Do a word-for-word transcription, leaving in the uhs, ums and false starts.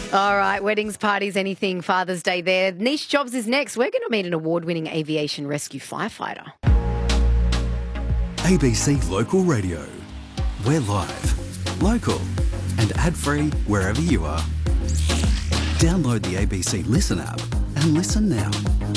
All right, weddings, parties, anything, Father's Day there. Niche Jobs is next. We're going to meet an award-winning aviation rescue firefighter. A B C Local Radio. We're live, local and ad-free wherever you are. Download the A B C Listen app and listen now.